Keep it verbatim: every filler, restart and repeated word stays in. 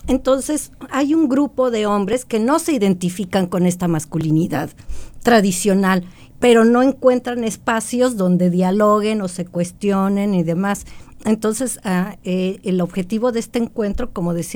Entonces, hay un grupo de hombres que no se identifican con esta masculinidad tradicional, pero no encuentran espacios donde dialoguen o se cuestionen y demás. Entonces, uh, eh, el objetivo de este encuentro, como decía